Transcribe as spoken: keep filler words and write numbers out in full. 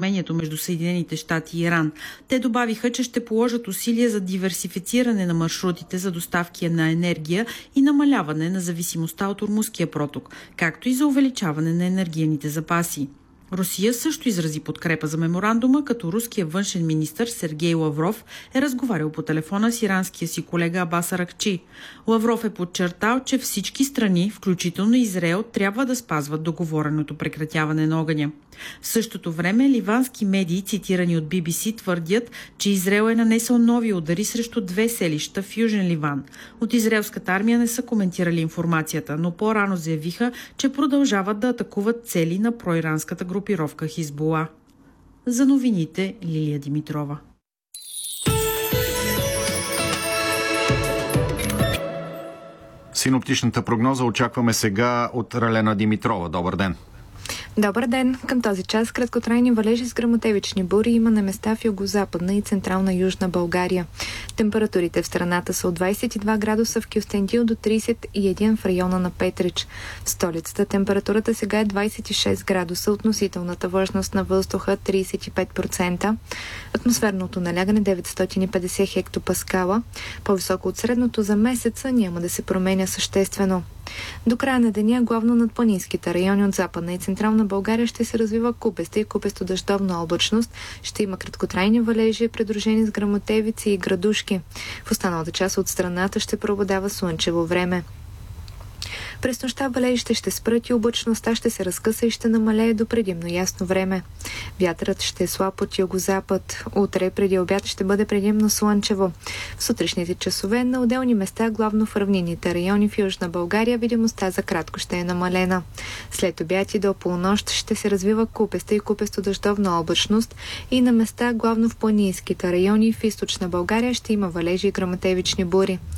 споразумението между Съединените щати и Иран. Те добавиха, че ще положат усилия за диверсифициране на маршрутите за доставки на енергия и намаляване на зависимостта от Ормузския проток, както и за увеличаване на енергийните запаси. Русия също изрази подкрепа за меморандума, като руският външен министър Сергей Лавров е разговарял по телефона с иранския си колега Абас Аракчи. Лавров е подчертал, че всички страни, включително Израел, трябва да спазват договореното прекратяване на огъня. В същото време ливански медии, цитирани от Би Би Си, твърдят, че Израел е нанесъл нови удари срещу две селища в Южен Ливан. От израелската армия не са коментирали информацията, но по-рано заявиха, че продължават да атакуват цели на проиранската групировка Хизбула. За новините Лилия Димитрова. Синоптичната прогноза очакваме сега от Ралена Димитрова. Добър ден! Добър ден! Към този час краткотрайни валежи с гръмотевични бури има на места в югозападна и централна Южна България. Температурите в страната са от двадесет и два градуса в Кюстендил до тридесет и един в района на Петрич. В столицата температурата сега е двадесет и шест градуса, относителната влажност на въздуха тридесет и пет процента, атмосферното налягане деветстотин и петдесет хектопаскала. По-високо от средното за месеца няма да се променя съществено. До края на деня главно над планинските райони от Западна и Централна България ще се развива купеста и купесто-дъждовна облачност. Ще има краткотрайни валежи, придружени с гръмотевици и градушки. В останалата част от страната ще преобладава слънчево време. През нощта валежите ще спрат и облачността ще се разкъса и ще намалее до предимно ясно време. Вятърът ще е слаб от югозапад. Утре преди обяд ще бъде предимно слънчево. В сутрешните часове на отделни места, главно в равнинните райони в Южна България, видимостта за кратко ще е намалена. След обяд и до полунощ ще се развива купеста и купесто-дъждовна облачност и на места, главно в планинските райони в Източна България, ще има валежи и гръмотевични бури.